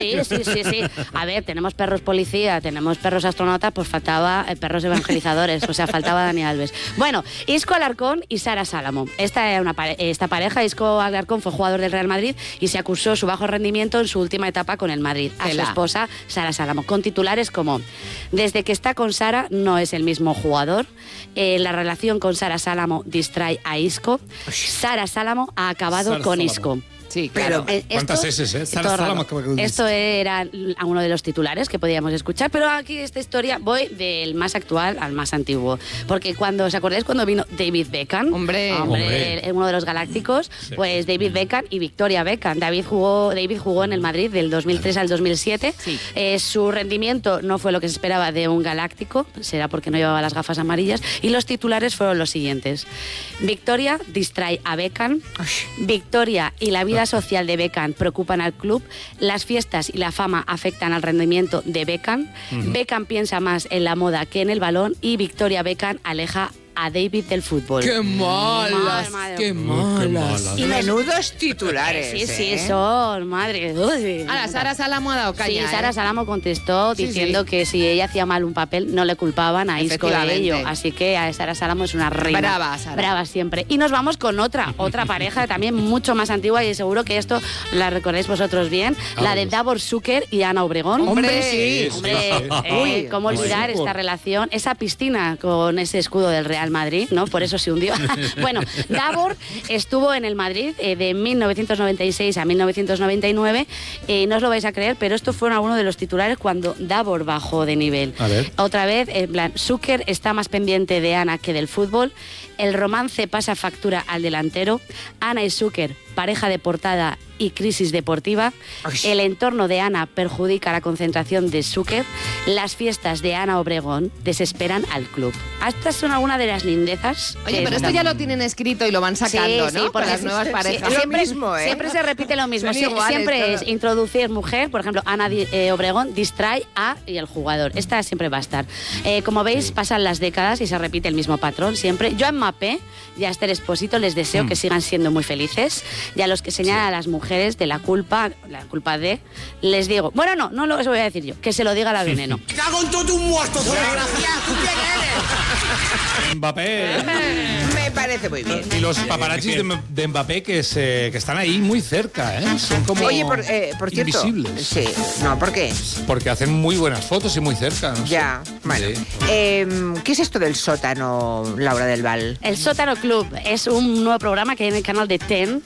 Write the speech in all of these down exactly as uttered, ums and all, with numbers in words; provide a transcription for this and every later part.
Sí, sí, sí, sí. A ver, tenemos perros policía, tenemos perros astronautas, pues faltaba eh, perros evangelizadores, o sea, faltaba Dani Alves. Bueno, Isco Alarcón y Sara Salamo. Esta, era una pare- esta pareja, Isco Alarcón, fue jugador del Real Madrid y se acusó su bajo rendimiento en su última etapa con el Madrid. A Tela. su esposa, Sara Salamo, con titulares como: desde que está con Sara no es el mismo jugador, eh, la relación con Sara Salamo distrae a Isco, Sara Salamo ha acabado Sara con Salamo. Isco. Sí, claro. Eh, ¿Cuántas esto- eses, eh? Sara todo Salamo, raro. acaba con Esto era uno de los titulares que podíamos escuchar, pero aquí esta historia voy del más actual al más antiguo. Porque cuando, ¿os acordáis cuando vino David Beckham? Hombre. Hombre. el- uno de los galácticos, Sí. pues David Beckham y Victoria Beckham. David jugó, David jugó en el Madrid del dos mil tres al dos mil siete. Sí. Eh, su rendimiento no fue lo que se esperaba de un galáctico, será porque no llevaba las gafas amarillas, y los titulares fueron los siguientes: Victoria distrae a Beckham, Victoria y la vida social de Beckham preocupan al club, las fiestas y la fama afectan al rendimiento de Beckham, Beckham piensa más en la moda que en el balón, y Victoria Beckham aleja a David del fútbol. ¡Qué malas! Madre, ¡Qué Uy, qué malas! malas. Y los- Menudos titulares. Sí, sí, ¿eh? son, madre. Uy. Ahora, Sara Salamo ha dado caña. Sí, ¿eh? Sara Salamo contestó Sí, diciendo sí. que si ella hacía mal un papel no le culpaban a Isco de Efectivamente. ello. Así que a Sara Salamo es una reina. Brava, Sara. Brava siempre. Y nos vamos con otra, otra pareja también mucho más antigua, y seguro que esto la recordáis vosotros bien, la de Davor Zucker y Ana Obregón. Hombre, sí. Hombre, Sí, sí. eh, Uy, cómo olvidar uy. esta relación, esa piscina con ese escudo del Real Madrid, ¿no? Por eso se hundió. Bueno, Davor estuvo en el Madrid eh, de mil novecientos noventa y seis a mil novecientos noventa y nueve, eh, no os lo vais a creer, pero estos fueron algunos de los titulares cuando Davor bajó de nivel. A ver. Otra vez, en plan, Zucker está más pendiente de Ana que del fútbol, el romance pasa factura al delantero, Ana y Zucker, pareja de portada y crisis deportiva, Ay. el entorno de Ana perjudica la concentración de Zucker, las fiestas de Ana Obregón desesperan al club. Estas son algunas de las lindezas. Oye, que pero esto están- ya lo tienen escrito y lo van sacando, Sí, ¿no? sí, Para las sí, nuevas sí, parejas. Es lo siempre, mismo, ¿eh? siempre se repite lo mismo. Son Sie- iguales siempre todas. es introducir mujer, por ejemplo, Ana Di- eh, Obregón distrae a y el jugador. Esta siempre va a estar. Eh, como veis, pasan las décadas y se repite el mismo patrón siempre. Yo a Mbappé y a Esther Expósito les deseo que sigan siendo muy felices, y a los que señalan a las mujeres de la culpa, la culpa de, les digo, bueno, no, no lo eso voy a decir yo, que se lo diga la Veneno. ¡Cago en todo un muerto, desgraciado! ¿Tú quién eres? Mbappé. Me parece muy bien. Y los paparazzis de, de Mbappé que, se, que están ahí muy cerca, ¿eh? Son como Oye, por, eh, por cierto. invisibles. Sí, no, ¿por qué? Porque hacen muy buenas fotos y muy cerca. No sé. Ya, bueno. Sí. Eh, ¿Qué es esto del sótano, Laura del Val? El Sótano Club es un nuevo programa que hay en el canal de Ten.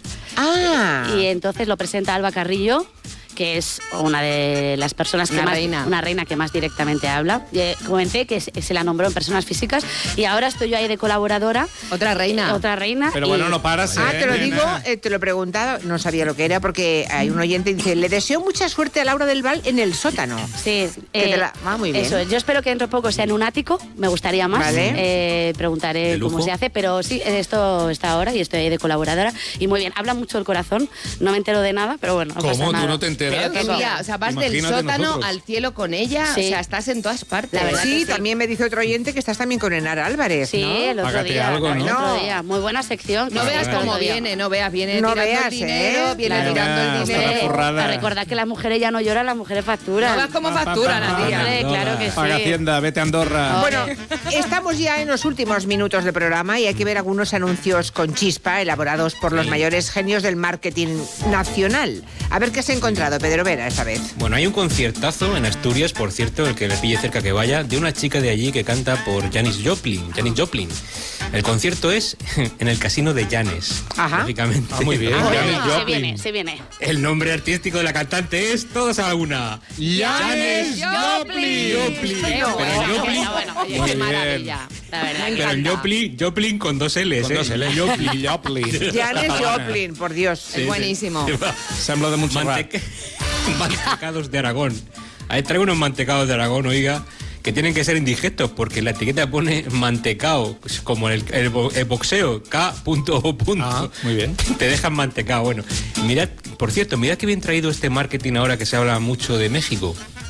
Ah, Y entonces lo presenta Alba Carrillo, que es una de las personas que Una más, reina. una reina que más directamente habla. Eh, comenté que se, se la nombró en personas físicas, y ahora estoy yo ahí de colaboradora. Otra reina. Otra reina. Pero y- bueno, no paras, Ah, ¿eh, te lo nena? digo, eh, te lo preguntaba, no sabía lo que era, porque hay un oyente que dice, le deseo mucha suerte a Laura del Val en el sótano. Sí, Que eh, te la- va muy bien. Eso, yo espero que dentro de poco sea en un ático, me gustaría más. Vale. Eh, preguntaré ¿De lujo? cómo se hace, pero sí, esto está ahora y estoy ahí de colaboradora. Y muy bien, habla mucho el corazón, no me entero de nada, pero bueno, no ¿Cómo? pasa ¿Tú nada. no te enteras? Pero que Eso. mira, o sea, vas del Imagínate sótano nosotros. al cielo con ella, Sí. o sea, estás en todas partes. La verdad Sí, que sí. también me dice otro oyente que estás también con Enara Álvarez, Sí, ¿no? el otro Págate día. algo, el ¿no? otro No. día. Muy buena sección. No que veas hiciste el cómo otro día. viene, no veas, viene No tirando veas, el dinero, ¿eh? viene Claro, tirando el hasta la dinero. forrada. A recordar que las mujeres ya no lloran, las mujeres facturan. No veas cómo facturan, Pa, pa, pa, la tía. Hombre, claro que sí. Paga Hacienda, vete a Andorra. Bueno, estamos ya en los últimos minutos del programa y hay que ver algunos anuncios con chispa elaborados por los mayores genios del marketing nacional. A ver qué has encontrado, Pedro Vera, esta vez. Bueno, hay un conciertazo en Asturias, por cierto, el que le pille cerca que vaya, de una chica de allí que canta por Janis Joplin. Janis Joplin. El concierto es en el casino de Janis. Ajá. Lógicamente. Ah, muy bien. Ah, Janis se Joplin. viene, se viene. El nombre artístico de la cantante es todos a la una. Janis Joplin. Joplin. Qué Pero bueno, en Joplin, qué bueno. Oye, Muy qué bien. maravilla. La verdad. pero en Joplin, Joplin con dos L's. Con ¿eh? dos L. Joplin, Joplin. Janis Joplin, por Dios. Es buenísimo. Sembla de mucho Manteca- Mantecados de Aragón. Ahí traigo unos mantecados de Aragón, oiga, que tienen que ser indigestos, porque la etiqueta pone mantecao, pues como el, el bo- el boxeo, K punto O punto. Ah, muy bien. Te dejan mantecao. Bueno, mirad, por cierto, mirad que bien traído este marketing ahora que se habla mucho de México.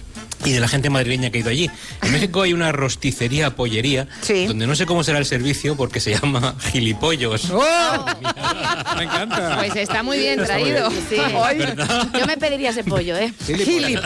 y de la gente madrileña que ha ido allí. En México hay una rosticería, pollería, Sí. donde no sé cómo será el servicio porque se llama Gilipollos. ¡Oh! Me encanta. Pues está muy bien traído. Sí. Yo me pediría ese pollo, ¿eh? Gilipollas.